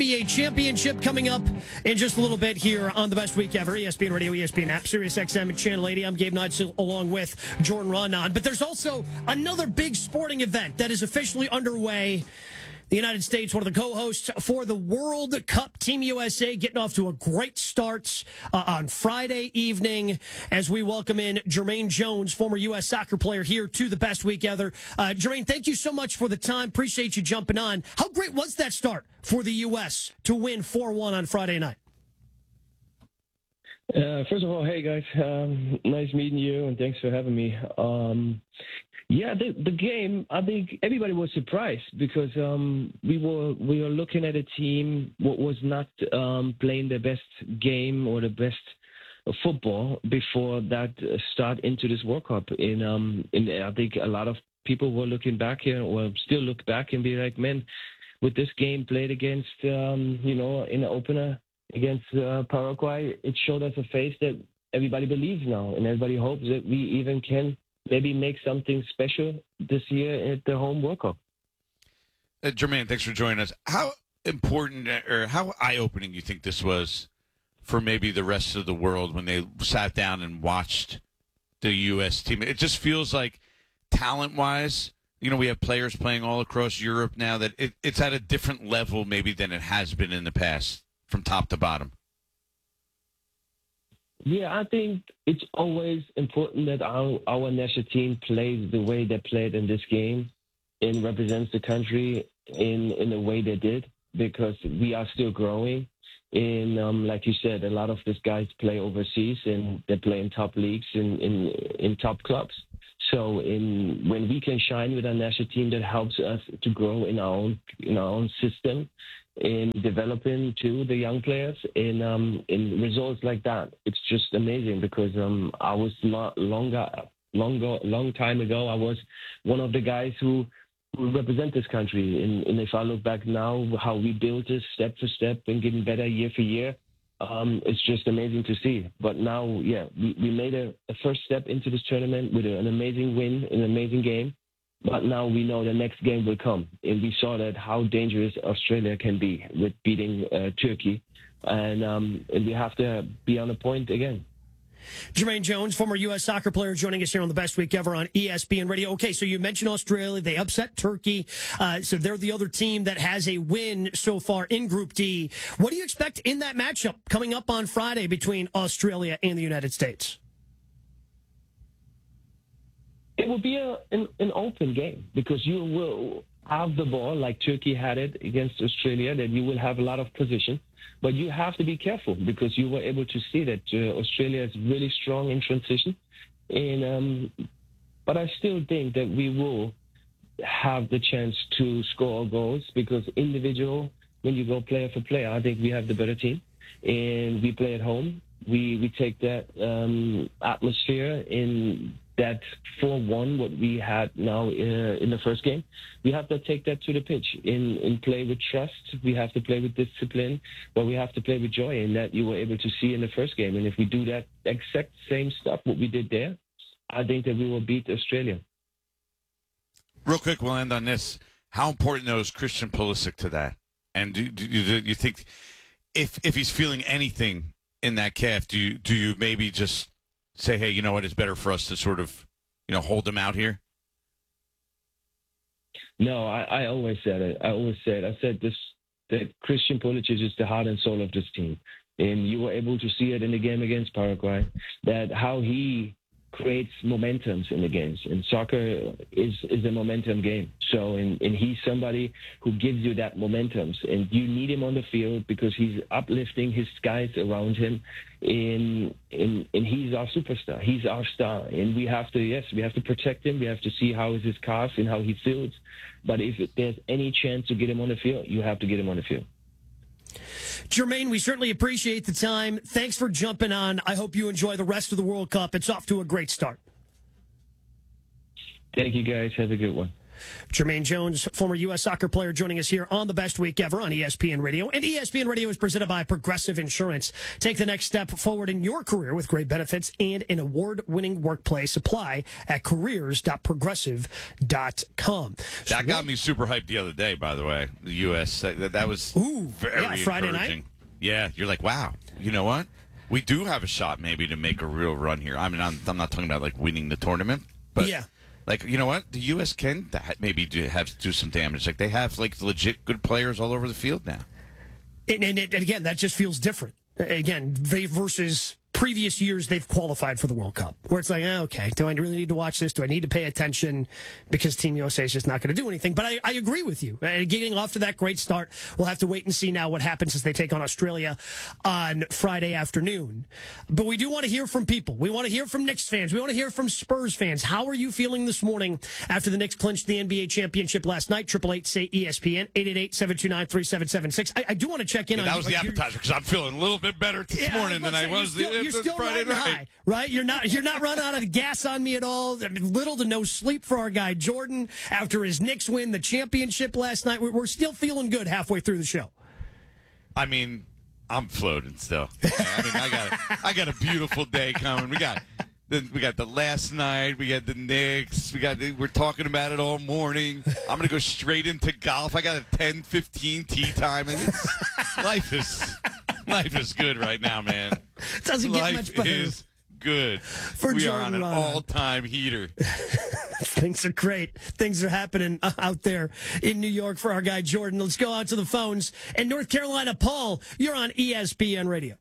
NBA championship coming up in just a little bit here on the Best Week Ever. ESPN Radio, ESPN app, Sirius XM, and Channel 80. I'm Gabe Knights along with Jordan Raanan. But there's also another big sporting event that is officially underway. The United States, one of the co-hosts for the World Cup, Team USA, getting off to a great start on Friday evening as we welcome in Jermaine Jones, former U.S. soccer player, here to the Best Week Ever. Jermaine, thank you so much for the time. Appreciate you jumping on. How great was that start for the U.S. to win 4-1 on Friday night? First of all, hey guys, nice meeting you, and thanks for having me. Yeah, the game, I think everybody was surprised because we were looking at a team what was not playing the best game or the best football before that start into this World Cup. And I think a lot of people were looking back here or still look back and be like, man, with this game played against, in the opener against Paraguay, it showed us a face that everybody believes now, and everybody hopes that we even can maybe make something special this year at the home World Cup. Jermaine, thanks for joining us. How important or how eye-opening you think this was for maybe the rest of the world when they sat down and watched the U.S. team? It just feels like talent-wise, we have players playing all across Europe now that it's at a different level maybe than it has been in the past from top to bottom. Yeah, I think it's always important that our national team plays the way they played in this game and represents the country in the way they did, because we are still growing. And like you said, a lot of these guys play overseas and they play in top leagues in top clubs. So when we can shine with our national team, that helps us to grow in our own system, in developing to the young players in results like that. It's just amazing because I was long time ago, I was one of the guys who represent this country. And if I look back now, how we built this step for step and getting better year for year, it's just amazing to see. But now, yeah, we made a first step into this tournament with an amazing win, an amazing game. But now we know the next game will come. And we saw that how dangerous Australia can be with beating Turkey. And we have to be on the point again. Jermaine Jones, former U.S. soccer player, joining us here on the Best Week Ever on ESPN Radio. Okay, so you mentioned Australia. They upset Turkey. So they're the other team that has a win so far in Group D. What do you expect in that matchup coming up on Friday between Australia and the United States? It will be an open game because you will have the ball like Turkey had it against Australia, that you will have a lot of position. But you have to be careful because you were able to see that Australia is really strong in transition. But I still think that we will have the chance to score goals because individual, when you go player for player, I think we have the better team. And we play at home. We take that atmosphere in that 4-1, what we had now in the first game. We have to take that to the pitch and play with trust. We have to play with discipline, but we have to play with joy, and that you were able to see in the first game. And if we do that exact same stuff, what we did there, I think that we will beat Australia. Real quick, we'll end on this. How important, though, is Christian Pulisic to that? And do you think if he's feeling anything in that calf, do you maybe just say, hey, you know what, it's better for us to sort of, hold them out here? No, I always said it. I said this, that Christian Pulisic is the heart and soul of this team. And you were able to see it in the game against Paraguay, that how he creates momentums in the games. And soccer is a momentum game. So, and he's somebody who gives you that momentums. And you need him on the field because he's uplifting his guys around him. And he's our superstar. He's our star. And we have to protect him. We have to see how is his calf and how he feels. But if there's any chance to get him on the field, you have to get him on the field. Jermaine, we certainly appreciate the time. Thanks for jumping on. I hope you enjoy the rest of the World Cup. It's off to a great start. Thank you, guys. Have a good one. Jermaine Jones, former U.S. soccer player, joining us here on the Best Week Ever on ESPN Radio. And ESPN Radio is presented by Progressive Insurance. Take the next step forward in your career with great benefits and an award-winning workplace. Apply at careers.progressive.com. That got me super hyped the other day, by the way. The U.S. That was very Friday encouraging. night. Yeah, you're like, wow, you know what? We do have a shot maybe to make a real run here. I mean, I'm not talking about like winning the tournament, but yeah. Like, you know what? The U.S. can maybe do some damage. Like, they have like legit good players all over the field now. And again, that just feels different. Again, they versus previous years they've qualified for the World Cup, where it's like, okay, do I really need to watch this? Do I need to pay attention? Because Team USA is just not going to do anything. But I agree with you. Getting off to that great start, we'll have to wait and see now what happens as they take on Australia on Friday afternoon. But we do want to hear from people. We want to hear from Knicks fans. We want to hear from Spurs fans. How are you feeling this morning after the Knicks clinched the NBA championship last night? 888-SAY-ESPN, 888-729-3776. I do want to check in on that was the appetizer, because I'm feeling a little bit better this morning than I was you're still Friday night. high, right? You're not running out of gas on me at all. Little to no sleep for our guy Jordan after his Knicks win the championship last night. We're still feeling good halfway through the show. I mean, I'm floating still. I mean, I got a beautiful day coming. We got the last night. We got the Knicks. We're talking about it all morning. I'm gonna go straight into golf. I got a 10:15 tee time, and life is good right now, man. Doesn't get life much better. Is good. We are on an all-time heater. Things are great. Things are happening out there in New York for our guy Jordan. Let's go out to the phones. In North Carolina, Paul, you're on ESPN Radio.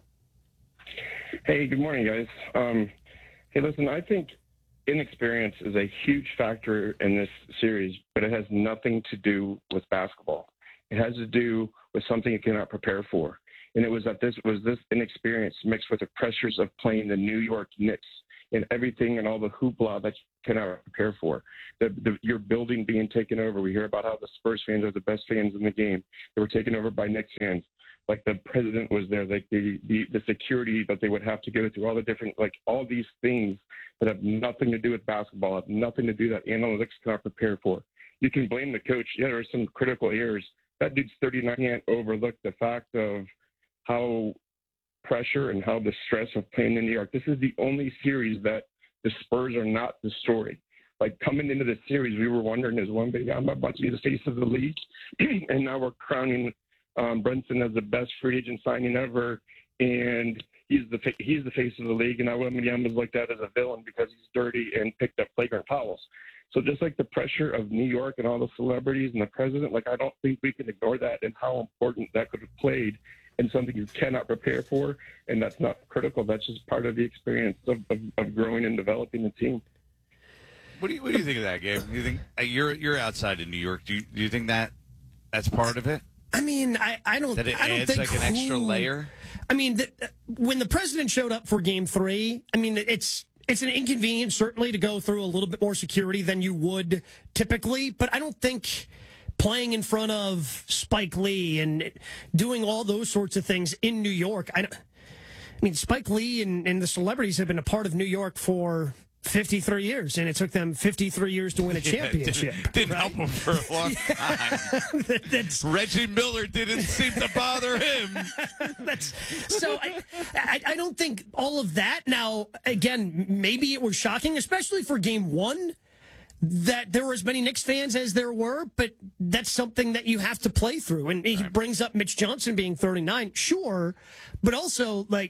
Hey, good morning, guys. Hey, listen, I think inexperience is a huge factor in this series, but it has nothing to do with basketball. It has to do with something you cannot prepare for. And it was that this inexperience mixed with the pressures of playing the New York Knicks and everything and all the hoopla that you cannot prepare for. Your building being taken over. We hear about how the Spurs fans are the best fans in the game. They were taken over by Knicks fans. Like the president was there, like the security that they would have to go through, all the different, like all these things that have nothing to do with basketball, have nothing to do that analytics cannot prepare for. You can blame the coach. Yeah, there are some critical errors. That dude's 39 can't overlook the fact of how pressure and how the stress of playing in New York. This is the only series that the Spurs are not the story. Like coming into the series, we were wondering, is Wembanyama about to be the face of the league? And now we're crowning Brunson as the best free agent signing ever, and he's the face of the league. And now Wembanyama is looked at as a villain because he's dirty and picked up flagrant fouls. So just like the pressure of New York and all the celebrities and the president, like I don't think we can ignore that and how important that could have played in something you cannot prepare for. And that's not critical. That's just part of the experience of growing and developing the team. What do you think of that, Gabe? You think you're outside in New York? Do you think that's part of it? I mean, I don't. That it I don't adds think like an extra layer. I mean, when the president showed up for Game 3, I mean, it's an inconvenience certainly to go through a little bit more security than you would typically, but I don't think playing in front of Spike Lee and doing all those sorts of things in New York. I mean, Spike Lee and the celebrities have been a part of New York for 53 years, and it took them 53 years to win a championship. Didn't right? help him for a long time. Reggie Miller didn't seem to bother him. So I don't think all of that. Now, again, maybe it was shocking, especially for Game 1, that there were as many Knicks fans as there were, but that's something that you have to play through. And he brings up Mitch Johnson being 39, sure, but also, like,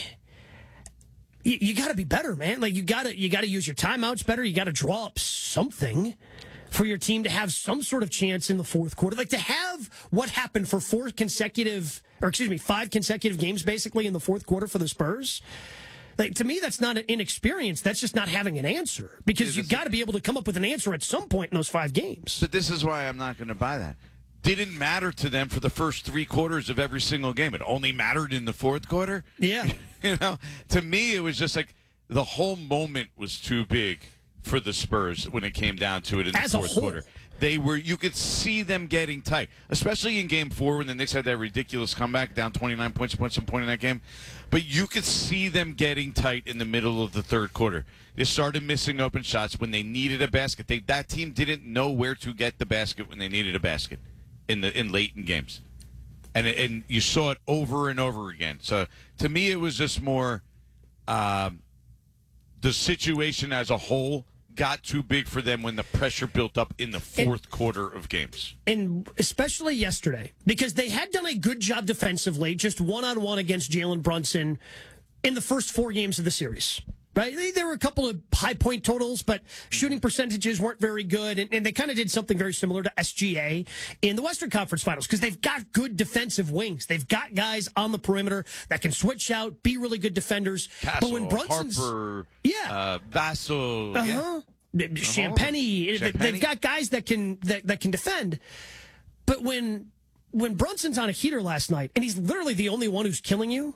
you got to be better, man. Like you got to use your timeouts better. You got to draw up something for your team to have some sort of chance in the fourth quarter. Like to have what happened for 5 consecutive games basically in the fourth quarter for the Spurs. Like to me, that's not an inexperience. That's just not having an answer because you've got to be able to come up with an answer at some point in those 5 games. But this is why I'm not going to buy that. Didn't matter to them for the first 3 quarters of every single game. It only mattered in the fourth quarter. Yeah. You know, to me, it was just like the whole moment was too big for the Spurs when it came down to it in the fourth quarter. you could see them getting tight, especially in Game 4 when the Knicks had that ridiculous comeback, down 29 points at some point in that game. But you could see them getting tight in the middle of the third quarter. They started missing open shots when they needed a basket. That team didn't know where to get the basket when they needed a basket in late in games, and you saw it over and over again. So to me, it was just more the situation as a whole got too big for them when the pressure built up in the fourth quarter of games. And especially yesterday, because they had done a good job defensively, just one-on-one against Jalen Brunson in the first 4 games of the series. Right? There were a couple of high point totals, but shooting percentages weren't very good. And they kind of did something very similar to SGA in the Western Conference Finals because they've got good defensive wings. They've got guys on the perimeter that can switch out, be really good defenders. Castle, but when Brunson's Harper, yeah, Vassell, Champagny, they've got guys that can defend. But when Brunson's on a heater last night, and he's literally the only one who's killing you,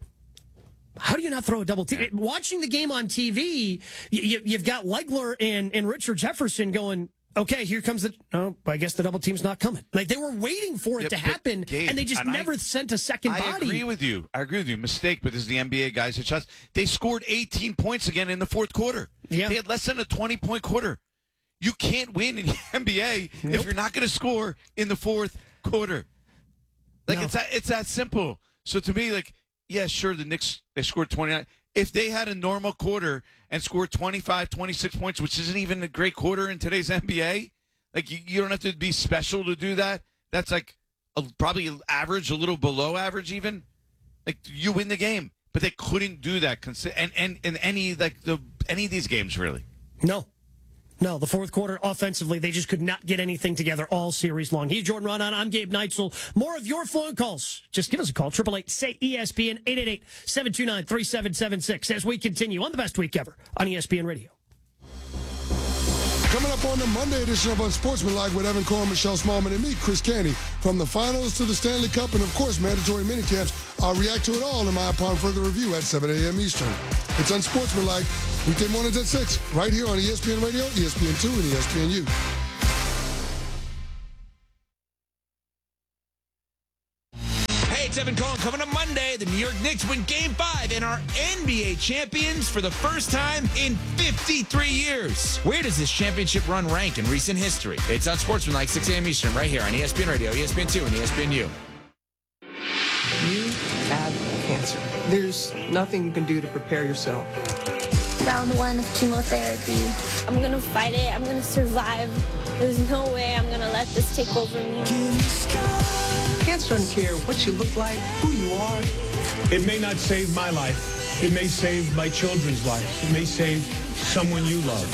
how do you not throw a double team? Yeah. Watching the game on TV, you've got Legler and Richard Jefferson going, okay, here comes I guess the double team's not coming. Like, they were waiting for it to happen, Gabe, and they just never sent a second body. I agree with you. Mistake, but this is the NBA guys hit shots. They scored 18 points again in the fourth quarter. Yeah. They had less than a 20-point quarter. You can't win in the NBA if you're not going to score in the fourth quarter. Like, it's that simple. So to me, like, yeah, sure, the Knicks, they scored 29. If they had a normal quarter and scored 25, 26 points, which isn't even a great quarter in today's NBA, like, you don't have to be special to do that. That's like probably average, a little below average even. Like, you win the game. But they couldn't do that and in any of these games, really. No, the fourth quarter offensively, they just could not get anything together all series long. He's Jordan Raanan. I'm Gabe Neitzel. More of your phone calls. Just give us a call. 888-SAY-ESPN, 888-729-3776 as we continue on the best week ever on ESPN Radio. Coming up on the Monday edition of Unsportsmanlike with Evan Cohen, Michelle Smallman, and me, Chris Canty. From the finals to the Stanley Cup and, of course, mandatory minicamps, I'll react to it all in my upon further review at 7 a.m. Eastern. It's Unsportsmanlike, weekday mornings at 6, right here on ESPN Radio, ESPN2, and ESPNU. It's Evan Cohen. Coming up Monday, the New York Knicks win Game 5 and are NBA champions for the first time in 53 years. Where does this championship run rank in recent history? It's Unsportsmanlike, 6 a.m. Eastern, right here on ESPN Radio, ESPN2, and ESPNU. You have cancer. There's nothing you can do to prepare yourself. Round 1 of chemotherapy. I'm going to fight it. I'm going to survive. There's no way I'm going to let this take over me. Cancer doesn't care what you look like, who you are. It may not save my life. It may save my children's lives. It may save someone you love.